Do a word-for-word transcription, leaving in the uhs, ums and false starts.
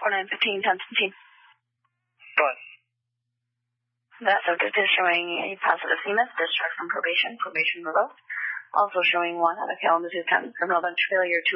four nine fifteen, ten seventeen. Go ahead. That subject is showing a positive C M S, discharge from probation, probation revoked. Also showing one out of calendar two ten, criminal bench failure to